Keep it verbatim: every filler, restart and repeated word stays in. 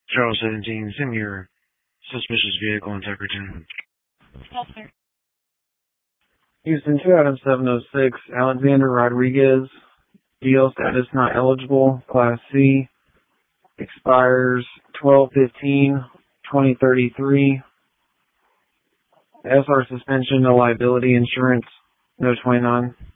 Charles seventeen, send me your suspicious vehicle in Tuckerton. Yes, sir. Houston two Adam seven oh six, Alexander Rodriguez, D L status not eligible, Class C, expires twelve fifteen twenty thirty-three. S R suspension, no liability insurance, no twenty-nine.